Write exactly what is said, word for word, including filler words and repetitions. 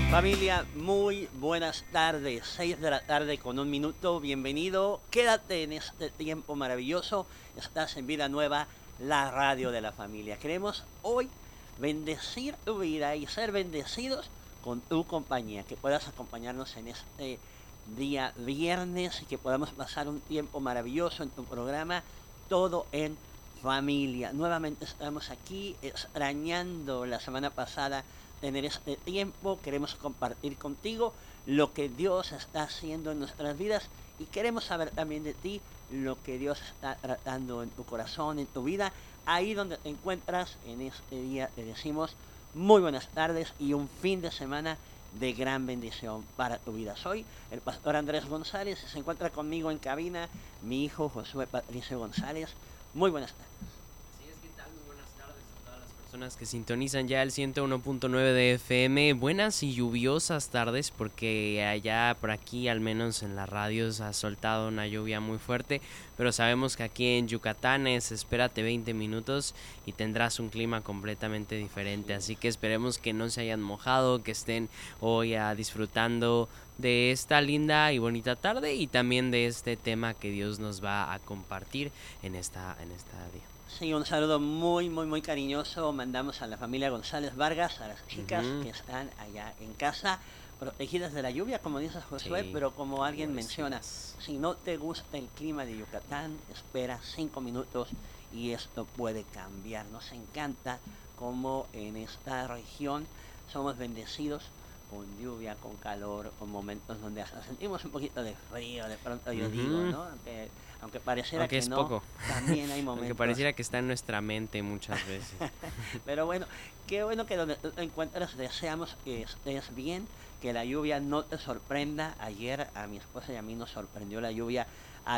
Familia, muy buenas tardes. Seis de la tarde con un minuto. Bienvenido. Quédate en este tiempo maravilloso. Estás en Vida Nueva, la radio de la familia. Queremos hoy bendecir tu vida y ser bendecidos con tu compañía. Que puedas acompañarnos en este día viernes y que podamos pasar un tiempo maravilloso en tu programa. Todo en familia. Nuevamente estamos aquí extrañando la semana pasada tener este tiempo. Queremos compartir contigo lo que Dios está haciendo en nuestras vidas y queremos saber también de ti lo que Dios está tratando en tu corazón, en tu vida. Ahí donde te encuentras en este día te decimos muy buenas tardes y un fin de semana de gran bendición para tu vida. Soy el pastor Andrés González y se encuentra conmigo en cabina mi hijo Josué Patricio González. Muy buenas tardes. Así es, ¿qué tal? Muy buenas tardes a todas las personas que sintonizan ya el ciento uno punto nueve de F M. Buenas y lluviosas tardes porque allá por aquí, al menos en las radios, ha soltado una lluvia muy fuerte, pero sabemos que aquí en Yucatán es espérate veinte minutos y tendrás un clima completamente diferente, Así así es. que esperemos que no se hayan mojado, que estén hoy ah, disfrutando de esta linda y bonita tarde y también de este tema que Dios nos va a compartir en esta en esta día. Sí, un saludo muy, muy, muy cariñoso. Mandamos a la familia González Vargas, a las chicas Ujú. que están allá en casa, protegidas de la lluvia, como dice Josué, Sí, pero como alguien menciona, favorecidas. si no te gusta el clima de Yucatán, espera cinco minutos y esto puede cambiar. Nos encanta cómo en esta región somos bendecidos con lluvia, con calor, con momentos donde hasta sentimos un poquito de frío, de pronto yo digo, Ujú. ¿no? Aunque, aunque pareciera Aunque que es no, poco. también hay Aunque momentos. pareciera que está en nuestra mente muchas veces. Pero bueno, qué bueno que donde tú te encuentras deseamos que estés bien, que la lluvia no te sorprenda. Ayer a mi esposa y a mí nos sorprendió la lluvia